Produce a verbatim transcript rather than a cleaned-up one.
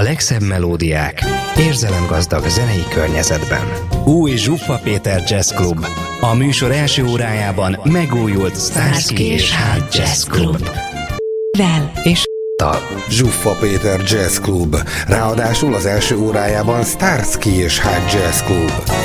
legszebb melódiák, érzelemgazdag zenei környezetben. Új Zsuffa Péter Jazz Club. A műsor első órájában megújult Starsky és Hutch Jazz Club. Vel és tal. Zsuffa Péter Jazz Club. Ráadásul az első órájában Starsky és Hutch Jazz Club.